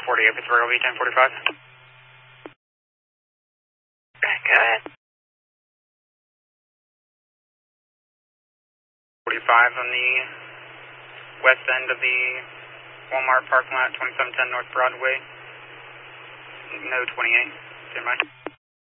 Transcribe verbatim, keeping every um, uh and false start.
forty-eight, Pittsburgh, L V ten forty-five. Okay, go ahead. forty-five on the west end of the Walmart parking lot, twenty-seven ten North Broadway. No twenty-eight. Stand by.